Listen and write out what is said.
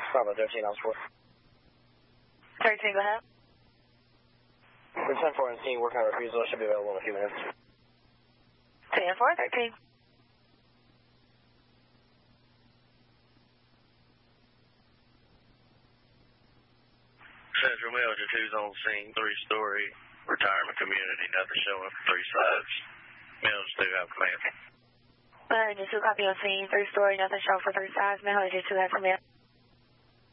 Bravo 13, I was 4. 13, go ahead. We're 10-4 and scene, working on refusal. Should be available in a few minutes. 10-4, 13. Central Mills, 2's on scene, 3-story retirement community, nothing showing for 3 sides. Mills 2 have command. Just 2 copy on scene, 3-story, nothing showing for 3 sides. Mills 2 have command.